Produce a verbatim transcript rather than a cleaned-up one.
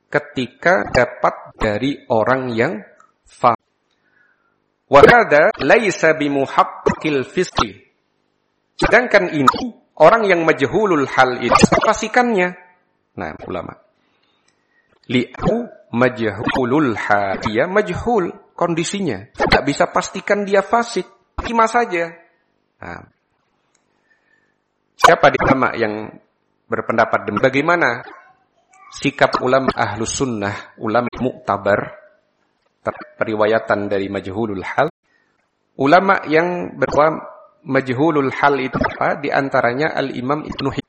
ketika dapat dari orang yang faham. Wa hadza laisa bimuhaqqiqil fisqi. Sedangkan ini orang yang majhulul hal itu pastikannya. Nah, ulama. Li'u majhulul hal, dia majhul kondisinya. Tidak bisa pastikan dia fasik. Terima saja. Nah, siapa di ulama yang berpendapat demikian? Bagaimana sikap ulama ahlus sunnah, ulama muktabar, periwayatan dari majhulul hal? Ulama yang berwa majhulul hal itu apa? Di antaranya Al-Imam Ibnu